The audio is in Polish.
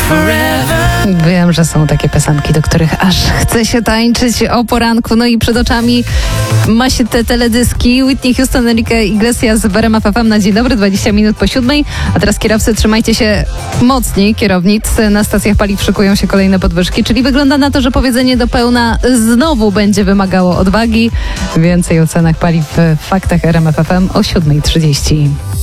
Wiem, że są takie piosenki, do których aż chce się tańczyć o poranku. No i przed oczami ma się te teledyski. Whitney Houston, Enrique Iglesias w RMF FM na dzień dobry, 20 minut po 7. A teraz kierowcy, trzymajcie się mocniej, kierownic. Na stacjach paliw szykują się kolejne podwyżki, czyli wygląda na to, że powiedzenie do pełna znowu będzie wymagało odwagi. Więcej o cenach paliw w faktach RMF FM o 7:30.